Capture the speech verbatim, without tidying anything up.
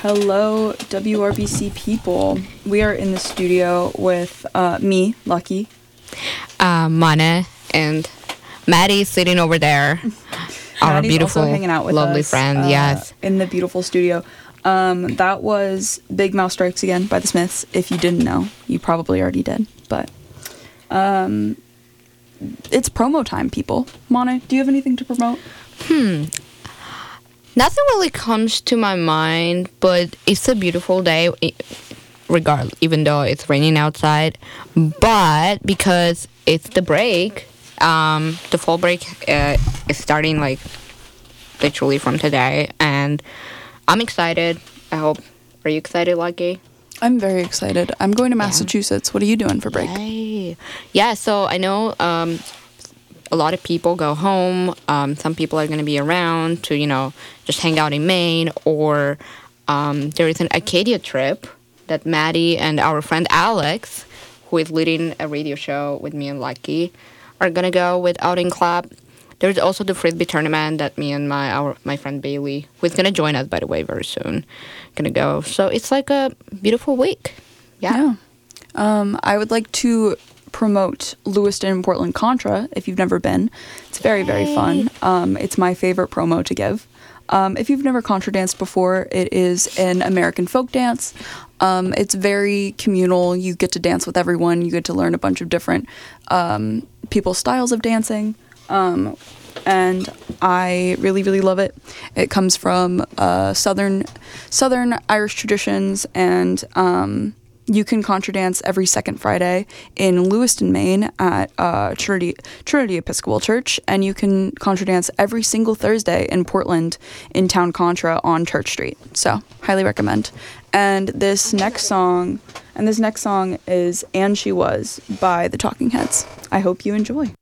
Hello, W R B C people. We are in the studio with uh, me, Lucky. Uh, Mana and Maddie sitting over there. Our Maddie's beautiful, also hanging out with lovely us, friend, uh, yes. in the beautiful studio. Um, that was Big Mouth Strikes Again by the Smiths. If you didn't know, you probably already did. But um, it's promo time, people. Mana, do you have anything to promote? Hmm. Nothing really comes to my mind, but it's a beautiful day, regardless, even though it's raining outside. But because it's the break, um, the fall break uh, is starting like literally from today, and I'm excited. I hope. Are you excited, Lucky? I'm very excited. I'm going to Massachusetts. Yeah. What are you doing for break? Yay. Yeah, so I know um, a lot of people go home. Um, some people are going to be around to, you know, just hang out in Maine. Or um, there is an Acadia trip that Maddie and our friend Alex, who is leading a radio show with me and Lucky, are going to go with Outing Club. There's also the Frisbee tournament that me and my our my friend Bailey, who is going to join us, by the way, very soon, going to go. So it's like a beautiful week. Yeah. yeah. Um, I would like to promote Lewiston and Portland Contra if you've never been. It's very, very fun. Um, it's my favorite promo to give. Um, if you've never contra danced before, it is an American folk dance. Um, it's very communal. You get to dance with everyone. You get to learn a bunch of different um, people's styles of dancing. Um, and I really, really love it. It comes from uh, southern Southern Irish traditions, and um, you can contra dance every second Friday in Lewiston, Maine at uh, Trinity, Trinity Episcopal Church, and you can contra dance every single Thursday in Portland in Town Contra on Church Street. So, highly recommend. And this next song, and this next song is "And She Was" by the Talking Heads. I hope you enjoy.